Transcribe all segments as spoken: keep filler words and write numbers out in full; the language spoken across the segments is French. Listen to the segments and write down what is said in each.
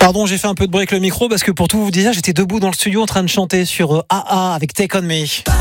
Pardon, j'ai fait un peu de bruit avec le micro parce que pour tout vous dire, j'étais debout dans le studio en train de chanter sur A A avec Take On Me.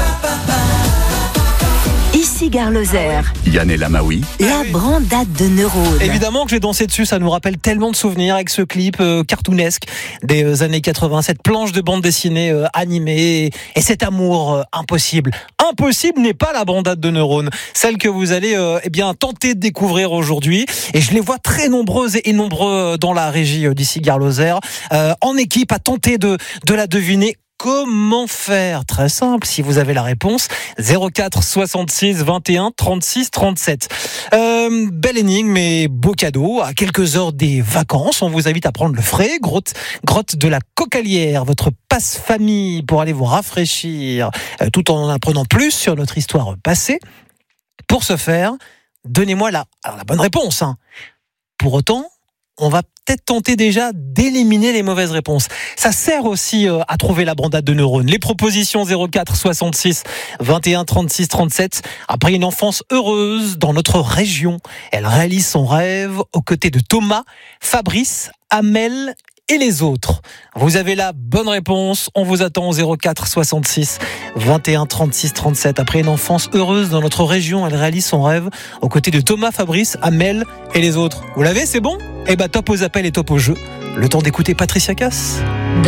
Ici Gare Lozère, Yann El Amaoui, la brandade de neurones. Évidemment que je vais danser dessus, ça nous rappelle tellement de souvenirs avec ce clip euh, cartoonesque des euh, années quatre-vingts, cette planche de bande dessinée euh, animée et cet amour euh, impossible. Impossible n'est pas la brandade de neurones, celle que vous allez euh, eh bien tenter de découvrir aujourd'hui. Et je les vois très nombreuses et nombreux dans la régie euh, d'ici Gare Lozère, euh, en équipe à tenter de, de la deviner. Comment faire? Très simple, si vous avez la réponse, zéro quatre soixante-six vingt et un trente-six trente-sept. Euh, belle énigme, mais beau cadeau. À quelques heures des vacances, on vous invite à prendre le frais. Grotte, grotte de la Cocalière, votre passe-famille pour aller vous rafraîchir, euh, tout en en apprenant plus sur notre histoire passée. Pour ce faire, donnez-moi la, alors la bonne réponse. Hein. Pour autant, on va peut-être tenter déjà d'éliminer les mauvaises réponses. Ça sert aussi euh, à trouver la brandade de neurones. Les propositions zéro quatre soixante-six vingt et un trente-six trente-sept. Après une enfance heureuse dans notre région, elle réalise son rêve aux côtés de Thomas, Fabrice, Amel et les autres. Vous avez la bonne réponse. On vous attend au zéro quatre soixante-six vingt et un trente-six trente-sept. Après une enfance heureuse dans notre région, elle réalise son rêve aux côtés de Thomas, Fabrice, Amel et les autres. Vous l'avez, c'est bon? Eh ben top aux appels et top au jeu. Le temps d'écouter Patricia Cass.